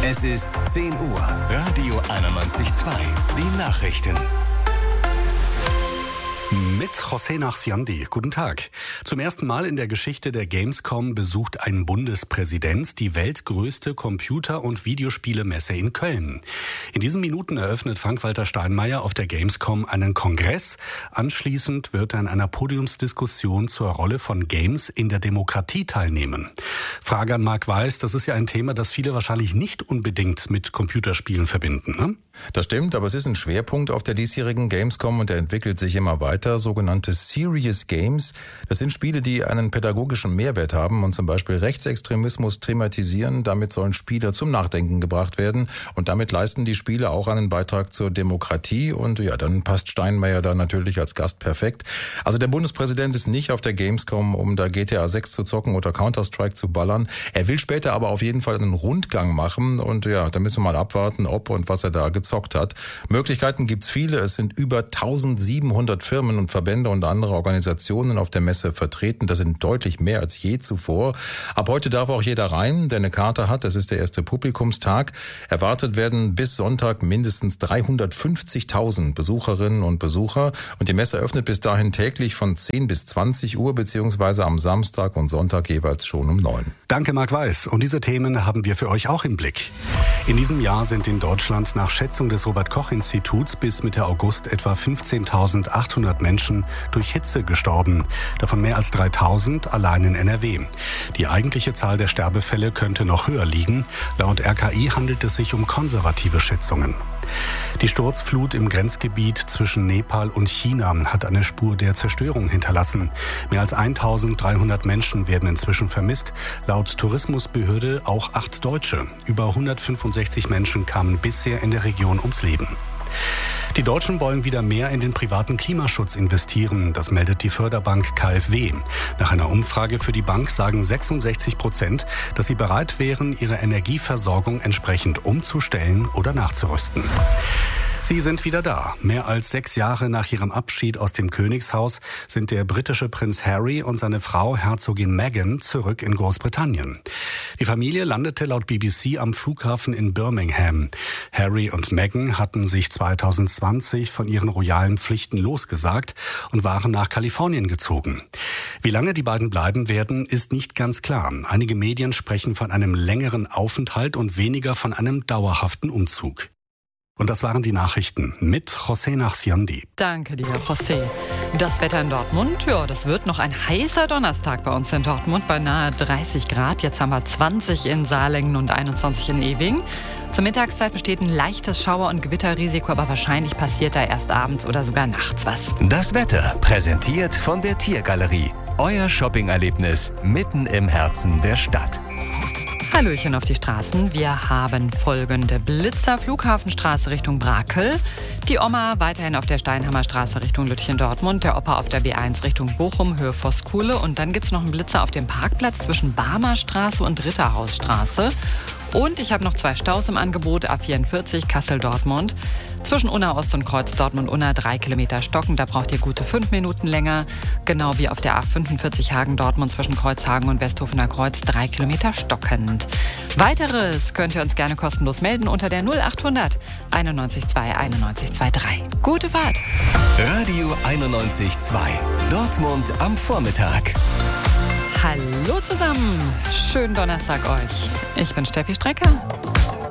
Es ist 10 Uhr. Radio 91.2. Die Nachrichten. Mit José Nachsiandi. Guten Tag. Zum ersten Mal in der Geschichte der Gamescom besucht ein Bundespräsident die weltgrößte Computer- und Videospielemesse in Köln. In diesen Minuten eröffnet Frank-Walter Steinmeier auf der Gamescom einen Kongress. Anschließend wird er an einer Podiumsdiskussion zur Rolle von Games in der Demokratie teilnehmen. Frage an Marc Weiß, das ist ja ein Thema, das viele wahrscheinlich nicht unbedingt mit Computerspielen verbinden, ne? Das stimmt, aber es ist ein Schwerpunkt auf der diesjährigen Gamescom und der entwickelt sich immer weiter. Sogenannte Serious Games. Das sind Spiele, die einen pädagogischen Mehrwert haben und zum Beispiel Rechtsextremismus thematisieren. Damit sollen Spieler zum Nachdenken gebracht werden und damit leisten die Spiele auch einen Beitrag zur Demokratie und ja, dann passt Steinmeier da natürlich als Gast perfekt. Also der Bundespräsident ist nicht auf der Gamescom, um da GTA 6 zu zocken oder Counter-Strike zu ballern. Er will später aber auf jeden Fall einen Rundgang machen und ja, da müssen wir mal abwarten, ob und was er da gezockt hat. Möglichkeiten gibt's viele. Es sind über 1700 Firmen und Verbände und andere Organisationen auf der Messe vertreten. Das sind deutlich mehr als je zuvor. Ab heute darf auch jeder rein, der eine Karte hat. Das ist der erste Publikumstag. Erwartet werden bis Sonntag mindestens 350.000 Besucherinnen und Besucher. Und die Messe öffnet bis dahin täglich von 10 bis 20 Uhr, beziehungsweise am Samstag und Sonntag jeweils schon um 9. Danke, Marc Weiß. Und diese Themen haben wir für euch auch im Blick. In diesem Jahr sind in Deutschland nach Schätzung des Robert-Koch-Instituts bis Mitte August etwa 15.800 Menschen durch Hitze gestorben. Davon mehr als 3.000 allein in NRW. Die eigentliche Zahl der Sterbefälle könnte noch höher liegen. Laut RKI handelt es sich um konservative Schätzungen. Die Sturzflut im Grenzgebiet zwischen Nepal und China hat eine Spur der Zerstörung hinterlassen. Mehr als 1.300 Menschen werden inzwischen vermisst. Laut Tourismusbehörde auch 8 Deutsche. Über 165 Menschen kamen bisher in der Region ums Leben. Die Deutschen wollen wieder mehr in den privaten Klimaschutz investieren. Das meldet die Förderbank KfW. Nach einer Umfrage für die Bank sagen 66%, dass sie bereit wären, ihre Energieversorgung entsprechend umzustellen oder nachzurüsten. Sie sind wieder da. Mehr als 6 Jahre nach ihrem Abschied aus dem Königshaus sind der britische Prinz Harry und seine Frau Herzogin Meghan zurück in Großbritannien. Die Familie landete laut BBC am Flughafen in Birmingham. Harry und Meghan hatten sich 2020 von ihren royalen Pflichten losgesagt und waren nach Kalifornien gezogen. Wie lange die beiden bleiben werden, ist nicht ganz klar. Einige Medien sprechen von einem längeren Aufenthalt und weniger von einem dauerhaften Umzug. Und das waren die Nachrichten mit José Nachsiandi. Danke dir, José. Das Wetter in Dortmund, ja, das wird noch ein heißer Donnerstag bei uns in Dortmund, bei nahe 30 Grad. Jetzt haben wir 20 in Saarlängen und 21 in Ewing. Zur Mittagszeit besteht ein leichtes Schauer- und Gewitterrisiko, aber wahrscheinlich passiert da erst abends oder sogar nachts was. Das Wetter präsentiert von der Tiergalerie. Euer Shopping-Erlebnis mitten im Herzen der Stadt. Hallöchen auf die Straßen. Wir haben folgende Blitzer. Flughafenstraße Richtung Brakel. Die Oma weiterhin auf der Steinhammerstraße Richtung Lütchen-Dortmund. Der Opa auf der B1 Richtung Bochum, Höhe Voskuhle. Und dann gibt es noch einen Blitzer auf dem Parkplatz zwischen Barmerstraße und Ritterhausstraße. Und ich habe noch 2 Staus im Angebot. A44 Kassel-Dortmund. Zwischen Unna Ost und Kreuz Dortmund-Unna 3 Kilometer stocken. Da braucht ihr gute 5 Minuten länger. Genau wie auf der A45 Hagen-Dortmund zwischen Kreuzhagen und Westhofener Kreuz 3 Kilometer stockend. Weiteres könnt ihr uns gerne kostenlos melden unter der 0800 91 2 91 23. Gute Fahrt! Radio 91.2. Dortmund am Vormittag. Hallo zusammen! Schönen Donnerstag euch. Ich bin Steffi Strecker.